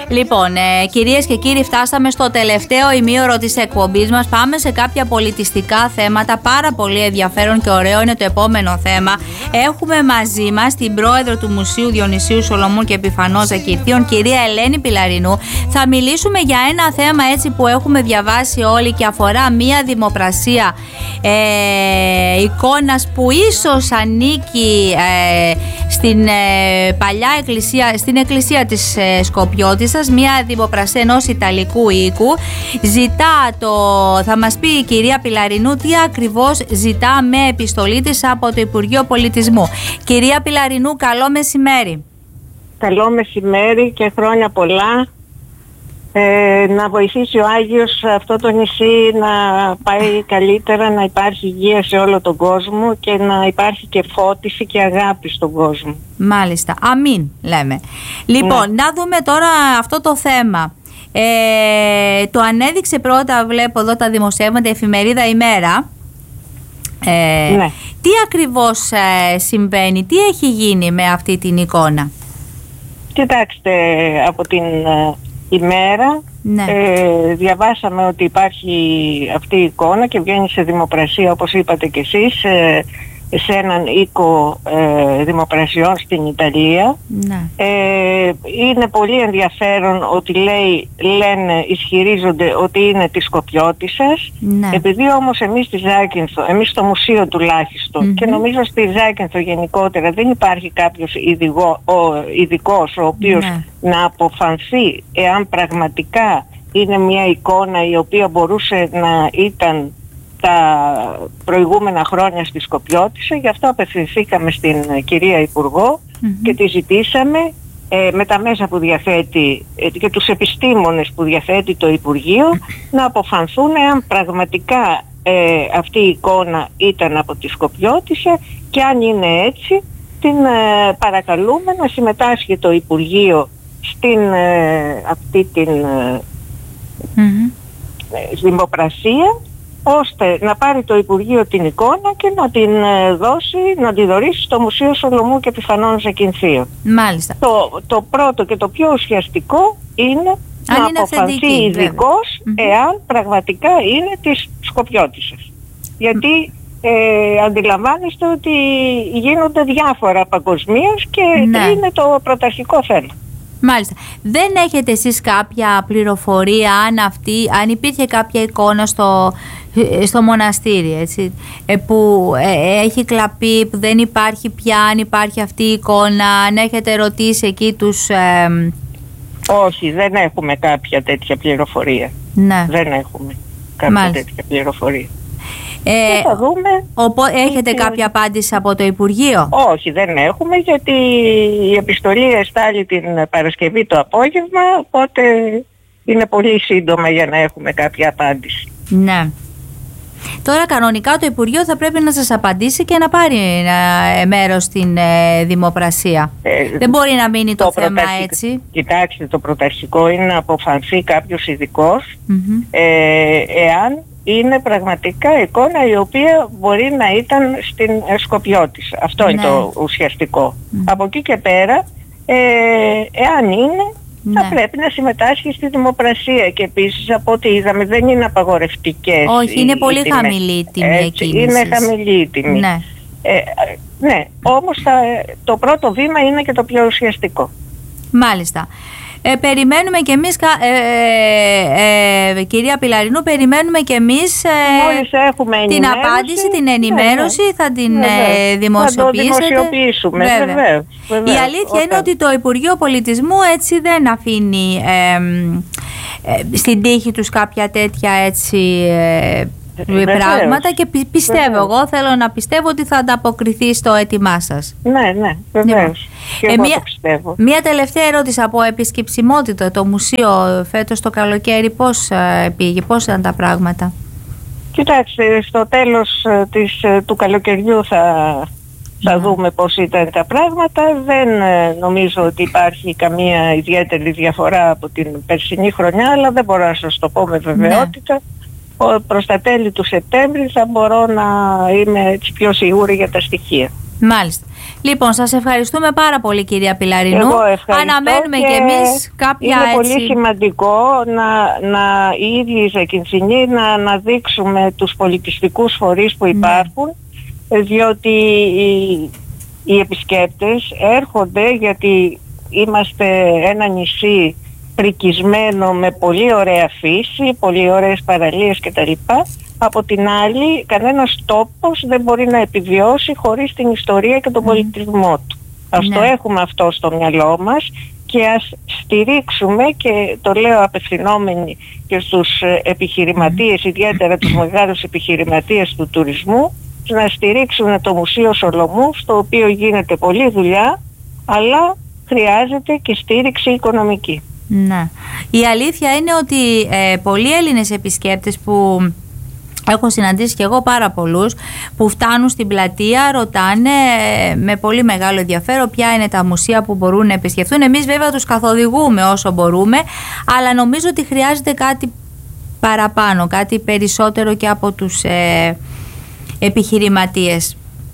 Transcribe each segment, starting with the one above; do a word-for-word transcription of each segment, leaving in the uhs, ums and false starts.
Λοιπόν, ε, κυρίες και κύριοι, φτάσαμε στο τελευταίο ημίωρο της εκπομπής μας. Πάμε σε κάποια πολιτιστικά θέματα. Πάρα πολύ ενδιαφέρον και ωραίο είναι το επόμενο θέμα. Έχουμε μαζί μας την πρόεδρο του Μουσείου Διονυσίου Σολομού και Επιφανών Ζακυρθίων, κυρία Ελένη Πιλαρινού. Θα μιλήσουμε για ένα θέμα έτσι που έχουμε διαβάσει όλοι και αφορά μία δημοπρασία ε, εικόνας που ίσως ανήκει ε, στην ε, παλιά εκκλησία, στην εκκλησία της ε, Σκοπιώτισσας, μία δημοπρασία ενός Ιταλικού οίκου. Ζητά το, θα μας πει η κυρία Πιλαρινού τι ακριβώς ζητά με επιστολή της από το Υπουργείο Πολιτισμού. Κυρία Πιλαρινού, καλό μεσημέρι. Καλό μεσημέρι και χρόνια πολλά. Ε, να βοηθήσει ο Άγιος αυτό το νησί να πάει καλύτερα, να υπάρχει υγεία σε όλο τον κόσμο και να υπάρχει και φώτιση και αγάπη στον κόσμο. Μάλιστα, αμήν λέμε. Λοιπόν, ναι. Να δούμε τώρα αυτό το θέμα. Ε, το ανέδειξε πρώτα, βλέπω εδώ τα δημοσιεύματα, η εφημερίδα Ημέρα. Ε, ναι. Τι ακριβώς ε, συμβαίνει, τι έχει γίνει με αυτή την εικόνα? Κοιτάξτε, από την ε, Ημέρα ναι. ε, διαβάσαμε ότι υπάρχει αυτή η εικόνα και βγαίνει σε δημοπρασία, όπως είπατε κι εσείς, ε, σε έναν οίκο ε, δημοπρασιών στην Ιταλία. Ναι. Ε, είναι πολύ ενδιαφέρον ότι λέει, λένε, ισχυρίζονται ότι είναι της Σκοπιώτισσας. Ναι. Επειδή όμως εμείς στη Ζάκυνθο, εμείς στο μουσείο τουλάχιστον, mm-hmm. και νομίζω στη Ζάκυνθο γενικότερα δεν υπάρχει κάποιος ειδικό, ο, ειδικός ο οποίος ναι. να αποφανθεί εάν πραγματικά είναι μια εικόνα η οποία μπορούσε να ήταν τα προηγούμενα χρόνια στη Σκοπιώτισσα. Γι' αυτό απευθυνθήκαμε στην κυρία Υπουργό mm-hmm. και τη ζητήσαμε ε, με τα μέσα που διαθέτει ε, και τους επιστήμονες που διαθέτει το Υπουργείο να αποφανθούν αν πραγματικά ε, αυτή η εικόνα ήταν από τη Σκοπιώτισσα, και αν είναι έτσι την ε, παρακαλούμε να συμμετάσχει το Υπουργείο στην ε, αυτή την ε, mm-hmm. ε, δημοπρασία, ώστε να πάρει το Υπουργείο την εικόνα και να την δώσει, να τη δωρήσει στο Μουσείο Σολομού και Επιφανών Ζακυνθίων. Μάλιστα. Το, το πρώτο και το πιο ουσιαστικό είναι αν να είναι αποφανθεί ειδικός mm-hmm. εάν πραγματικά είναι της Σκοπιώτισσας. Γιατί ε, αντιλαμβάνεστε ότι γίνονται διάφορα παγκοσμίως και ναι. είναι το πρωταρχικό θέμα. Μάλιστα. Δεν έχετε εσείς κάποια πληροφορία αν, αυτή, αν υπήρχε κάποια εικόνα στο, στο μοναστήρι, έτσι, που ε, έχει κλαπεί, που δεν υπάρχει πια, αν υπάρχει αυτή η εικόνα, αν έχετε ρωτήσει εκεί τους... Ε... Όχι, δεν έχουμε κάποια τέτοια πληροφορία. Ναι. Δεν έχουμε κάποια Μάλιστα. τέτοια πληροφορία. Ε, και θα δούμε. Οπό, έχετε και... κάποια απάντηση από το Υπουργείο? Όχι, δεν έχουμε, γιατί η επιστολή εστάλει την Παρασκευή το απόγευμα, οπότε είναι πολύ σύντομα για να έχουμε κάποια απάντηση. Ναι. Τώρα κανονικά το Υπουργείο θα πρέπει να σας απαντήσει και να πάρει ε, μέρος στην ε, δημοπρασία. Ε, δεν μπορεί να μείνει το, το θέμα έτσι. Κοιτάξτε, το πρωταρχικό είναι να αποφανθεί κάποιος ειδικός mm-hmm. ε, εάν είναι πραγματικά εικόνα η οποία μπορεί να ήταν στην Σκοπιώτισσα. Αυτό ναι. είναι το ουσιαστικό. Mm. Από εκεί και πέρα, ε, εάν είναι, ναι. θα πρέπει να συμμετάσχει στη δημοπρασία. Και επίσης, από ό,τι είδαμε, δεν είναι απαγορευτικές. Όχι, είναι πολύ τιμές. Χαμηλή η τιμή εκκίνησης. Είναι χαμηλή η τιμή. Ναι, ε, ναι. Όμως θα, το πρώτο βήμα είναι και το πιο ουσιαστικό. Μάλιστα. Ε, περιμένουμε και εμείς, ε, ε, ε, κυρία Πιλαρινού, περιμένουμε και εμείς ε, την απάντηση, την ενημέρωση, ναι, ναι. θα την ε, δημοσιοποιήσετε. Θα το δημοσιοποιήσουμε, βεβαίως. Βεβαίως, βεβαίως. Η αλήθεια Όταν... είναι ότι το Υπουργείο Πολιτισμού έτσι δεν αφήνει ε, ε, στην τύχη τους κάποια τέτοια έτσι... Ε, πράγματα και πιστεύω, βεβαίως. Εγώ θέλω να πιστεύω ότι θα ανταποκριθεί στο αίτημά σας. Ναι, ναι, βεβαίως. Και ε, εγώ μία, το πιστεύω. Μία τελευταία ερώτηση από επισκεψιμότητα. Το μουσείο φέτος το καλοκαίρι πώς ε, πήγε, πώς ήταν τα πράγματα? Κοιτάξτε, στο τέλος της, του καλοκαιριού θα, θα yeah. δούμε πώς ήταν τα πράγματα. Δεν ε, νομίζω ότι υπάρχει καμία ιδιαίτερη διαφορά από την περσινή χρονιά, αλλά δεν μπορώ να σας το πω με βεβαιότητα. Yeah. Προς τα τέλη του Σεπτέμβρη θα μπορώ να είμαι έτσι πιο σίγουρη για τα στοιχεία. Μάλιστα. Λοιπόν, σας ευχαριστούμε πάρα πολύ, κυρία Πιλαρινού. Εγώ ευχαριστώ. Αναμένουμε και, και εμείς κάποια είναι έτσι... πολύ σημαντικό να, να οι ίδιοι οι Ζακυνθινοί να αναδείξουμε τους πολιτιστικούς φορείς που υπάρχουν, ναι. διότι οι, οι επισκέπτες έρχονται γιατί είμαστε ένα νησί πρικισμένο με πολύ ωραία φύση, πολύ ωραίες παραλίες κτλ. Από την άλλη, κανένας τόπος δεν μπορεί να επιβιώσει χωρίς την ιστορία και τον mm. πολιτισμό του. Ας ναι. το έχουμε αυτό στο μυαλό μας και ας στηρίξουμε, και το λέω απευθυνόμενοι και στους επιχειρηματίες, mm. ιδιαίτερα τους μεγάλους επιχειρηματίες του τουρισμού, να στηρίξουν το Μουσείο Σολομού, στο οποίο γίνεται πολλή δουλειά, αλλά χρειάζεται και στήριξη οικονομική. Ναι. Η αλήθεια είναι ότι ε, πολλοί Έλληνες επισκέπτες που έχω συναντήσει και εγώ πάρα πολλούς που φτάνουν στην πλατεία ρωτάνε ε, με πολύ μεγάλο ενδιαφέρον ποια είναι τα μουσεία που μπορούν να επισκεφθούν. Εμείς βέβαια τους καθοδηγούμε όσο μπορούμε, αλλά νομίζω ότι χρειάζεται κάτι παραπάνω, κάτι περισσότερο και από τους ε, επιχειρηματίες.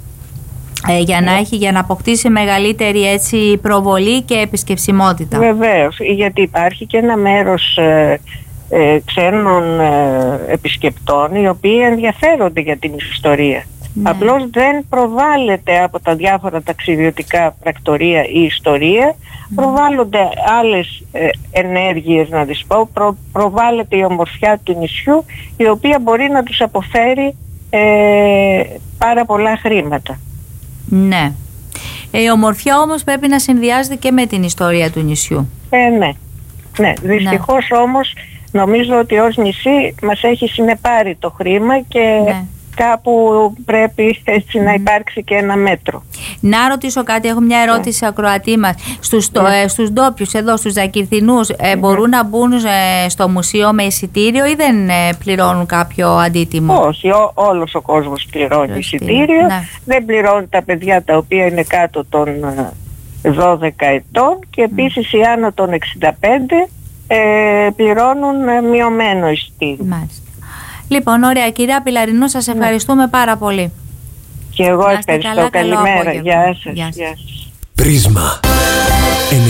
Ε, για να έχει, για να αποκτήσει μεγαλύτερη έτσι προβολή και επισκεψιμότητα. Βεβαίως, γιατί υπάρχει και ένα μέρος ε, ε, ξένων ε, επισκεπτών οι οποίοι ενδιαφέρονται για την ιστορία. Ναι. Απλώς δεν προβάλλεται από τα διάφορα ταξιδιωτικά πρακτορεία η ιστορία, mm. προβάλλονται άλλες ε, ενέργειες, να τις πω, προ, προβάλλεται η ομορφιά του νησιού, η οποία μπορεί να τους αποφέρει ε, πάρα πολλά χρήματα. Ναι. Η ομορφιά όμως πρέπει να συνδυάζεται και με την ιστορία του νησιού. Ε, ναι. Ναι. Δυστυχώς ναι. όμως νομίζω ότι ως νησί μας έχει συνεπάρει το χρήμα και ναι. κάπου πρέπει έτσι mm. να υπάρξει και ένα μέτρο. Να ρωτήσω κάτι, έχω μια ερώτηση yeah. ακροατή μας. Στους, yeah. ε, στους ντόπιους εδώ, στους Ζακυνθινούς, ε, yeah. μπορούν να μπουν ε, στο μουσείο με εισιτήριο ή δεν ε, πληρώνουν κάποιο αντίτιμο? Όχι, ό, όλος ο κόσμος πληρώνει το εισιτήριο. Ναι. Δεν πληρώνουν τα παιδιά τα οποία είναι κάτω των δώδεκα ετών και επίσης mm. οι άνω των εξήντα πέντε ε, πληρώνουν ε, μειωμένο εισιτήριο. Μάλιστα. Λοιπόν, ωραία. Κυρία Πιλαρινού, σας ευχαριστούμε πάρα πολύ. Και εγώ ευχαριστώ. Καλημέρα. Γεια σας. Γεια σας. Πρίσμα.